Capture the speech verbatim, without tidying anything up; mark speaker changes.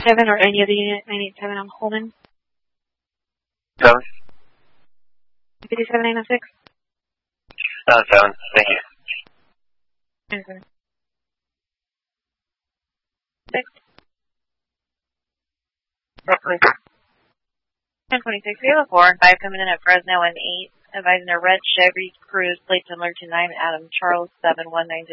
Speaker 1: seven or any of the unit nine eight seven, I'm holding.
Speaker 2: Seven.
Speaker 1: fifty-seven nine oh six.
Speaker 2: Uh, seven. Thank you.
Speaker 1: Seven. Six.
Speaker 2: Roughly.
Speaker 1: ten twenty-six. We have a four and five coming in at Fresno and eight. Advising a red Chevy Cruze, plate similar to nine Adam Charles seven one nine zero.